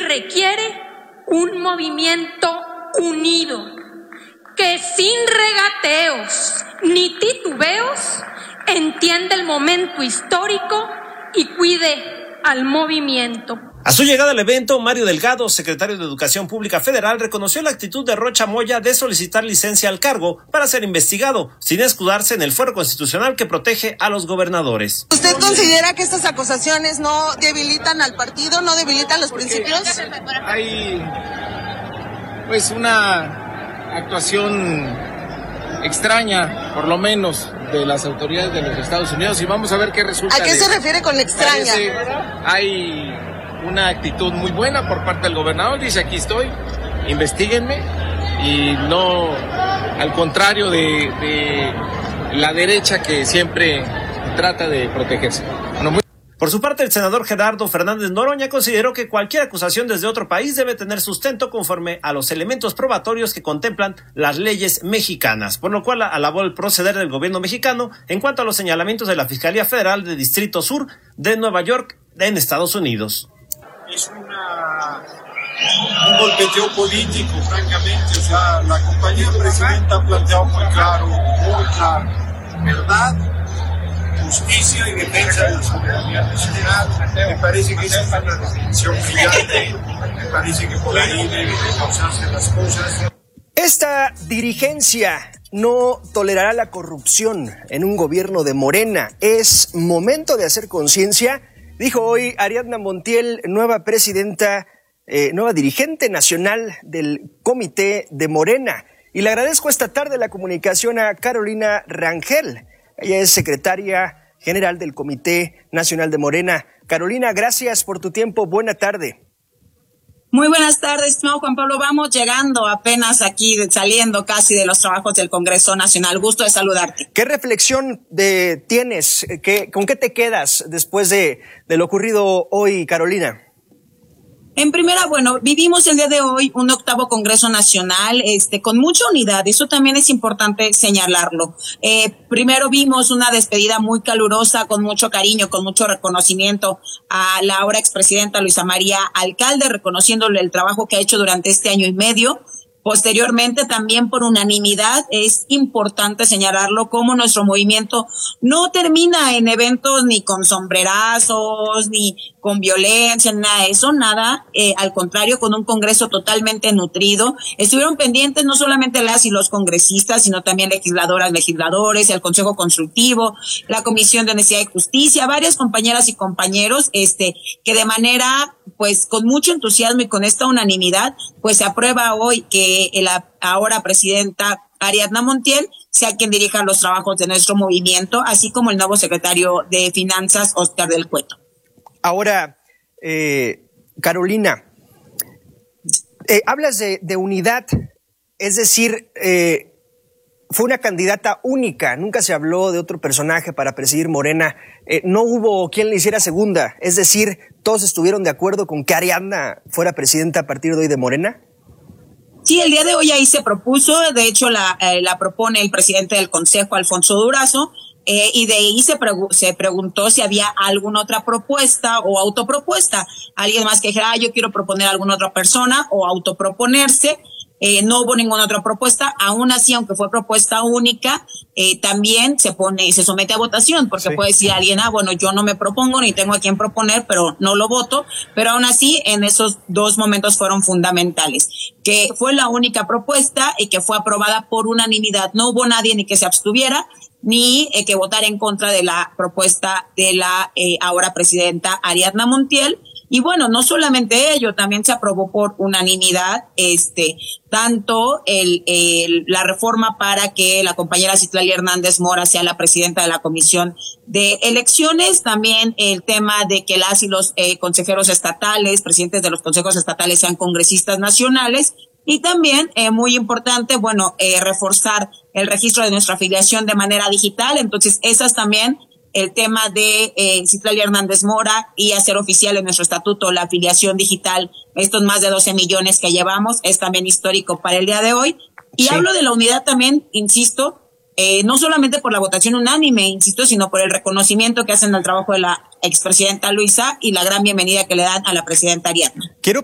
requiere un movimiento unido, que sin regateos ni titubeos entienda el momento histórico y cuide al movimiento. A su llegada al evento, Mario Delgado, secretario de Educación Pública Federal, reconoció la actitud de Rocha Moya de solicitar licencia al cargo para ser investigado, sin escudarse en el fuero constitucional que protege a los gobernadores. ¿Usted considera que estas acusaciones no debilitan al partido, no debilitan los principios? Hay pues una actuación extraña, por lo menos, de las autoridades de los Estados Unidos y vamos a ver qué resulta. ¿A qué se refiere con extraña? Hay una actitud muy buena por parte del gobernador, dice aquí estoy, investíguenme, y no al contrario de la derecha que siempre trata de protegerse. Por su parte, el senador Gerardo Fernández Noroña consideró que cualquier acusación desde otro país debe tener sustento conforme a los elementos probatorios que contemplan las leyes mexicanas, por lo cual alabó el proceder del gobierno mexicano en cuanto a los señalamientos de la Fiscalía Federal de Distrito Sur de Nueva York en Estados Unidos. Es un golpeteo político, francamente. O sea, la compañía presidenta ha planteado muy claro, verdad, justicia y defensa de la soberanía nacional. Me parece que esa es una definición brillante. Me parece que por ahí deben causarse las cosas. Esta dirigencia no tolerará la corrupción en un gobierno de Morena. Es momento de hacer conciencia, dijo hoy Ariadna Montiel, nueva presidenta, nueva dirigente nacional del Comité de Morena. Y le agradezco esta tarde la comunicación a Carolina Rangel. Ella es secretaria general del Comité Nacional de Morena. Carolina, gracias por tu tiempo. Buena tarde. Muy buenas tardes, estimado Juan Pablo. Vamos llegando apenas aquí, saliendo casi de los trabajos del Congreso Nacional. Gusto de saludarte. ¿Qué reflexión tienes? ¿Con qué te quedas después de lo ocurrido hoy, Carolina? En primera, bueno, vivimos el día de hoy un 8º Congreso Nacional, con mucha unidad. Eso también es importante señalarlo. Primero vimos una despedida muy calurosa, con mucho cariño, con mucho reconocimiento a la ahora expresidenta Luisa María Alcalde, reconociéndole el trabajo que ha hecho durante este año y medio. Posteriormente, también por unanimidad, es importante señalarlo como nuestro movimiento no termina en eventos ni con sombrerazos, ni con violencia, nada de eso, nada, al contrario, con un congreso totalmente nutrido. Estuvieron pendientes no solamente las y los congresistas, sino también legisladoras, legisladores, el Consejo Consultivo, la Comisión de Honestidad y Justicia, varias compañeras y compañeros, que de manera, pues, con mucho entusiasmo y con esta unanimidad, pues se aprueba hoy que la ahora presidenta Ariadna Montiel sea quien dirija los trabajos de nuestro movimiento, así como el nuevo secretario de Finanzas, Óscar del Cueto. Ahora, Carolina, hablas de unidad, es decir, fue una candidata única, nunca se habló de otro personaje para presidir Morena, no hubo quien le hiciera segunda, es decir, ¿todos estuvieron de acuerdo con que Ariadna fuera presidenta a partir de hoy de Morena? Sí, el día de hoy ahí se propuso, de hecho la propone el presidente del Consejo, Alfonso Durazo, y de ahí se preguntó si había alguna otra propuesta o autopropuesta, alguien más que dijera, yo quiero proponer a alguna otra persona o autoproponerse. No hubo ninguna otra propuesta, aún así, aunque fue propuesta única, también se somete a votación, porque sí. Puede decir alguien, bueno, yo no me propongo ni tengo a quién proponer, pero no lo voto, pero aún así, en esos dos momentos fueron fundamentales, que fue la única propuesta y que fue aprobada por unanimidad. No hubo nadie ni que se abstuviera, ni que votara en contra de la propuesta de la ahora presidenta Ariadna Montiel. Y bueno, no solamente ello, también se aprobó por unanimidad, tanto la reforma para que la compañera Citlali Hernández Mora sea la presidenta de la Comisión de Elecciones, también el tema de que las y los consejeros estatales, presidentes de los consejos estatales sean congresistas nacionales, y también, muy importante, reforzar el registro de nuestra afiliación de manera digital. Entonces, esas también, el tema de Citlali Hernández Mora y hacer oficial en nuestro estatuto la afiliación digital, estos más de 12 millones que llevamos, es también histórico para el día de hoy. Y sí. Hablo de la unidad también, insisto, no solamente por la votación unánime, insisto, sino por el reconocimiento que hacen al trabajo de la expresidenta Luisa y la gran bienvenida que le dan a la presidenta Ariadna. Quiero